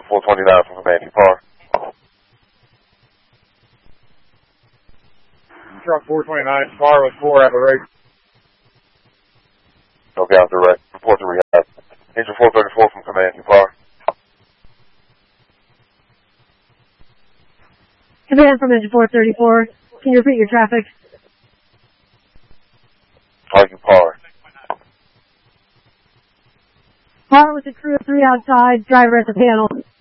429 from Command Par. Truck 429 Par with 4 at the rate. Okay, I'm direct. Report to rehab. Engine 434 from Command Par. Command from Engine 434. Can you repeat your traffic? Target Par. Par with the crew of 3 outside, driver at the panel.